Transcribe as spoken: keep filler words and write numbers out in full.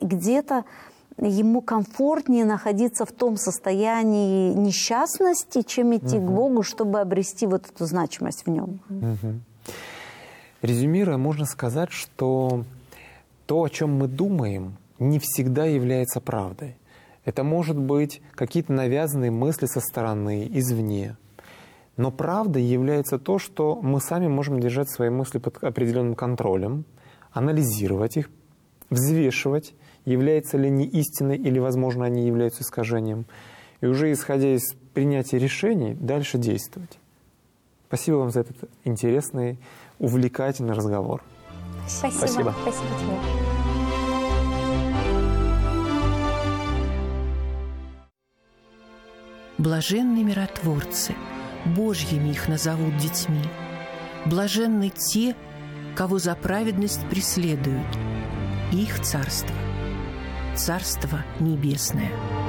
и где-то ему комфортнее находиться в том состоянии несчастности, чем идти угу. к Богу, чтобы обрести вот эту значимость в нем. Угу. Резюмируя, можно сказать, что то, о чем мы думаем, не всегда является правдой. Это может быть какие-то навязанные мысли со стороны, извне. Но правдой является то, что мы сами можем держать свои мысли под определенным контролем, анализировать их, взвешивать, являются ли они истиной или, возможно, они являются искажением. И уже исходя из принятия решений, дальше действовать. Спасибо вам за этот интересный, увлекательный разговор. Спасибо. Спасибо, Спасибо тебе. Блаженны миротворцы, Божьими их назовут детьми. Блаженны те, кого за праведность преследуют. Их царство — Царство Небесное.